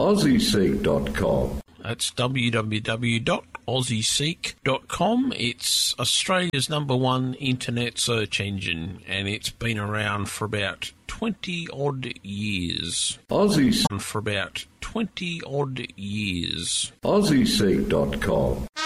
AussieSeek.com. That's www.aussieseek.com. It's Australia's #1 internet search engine, and it's been around for about 20-odd years. Aussies For about 20-odd years. AussieSeek.com.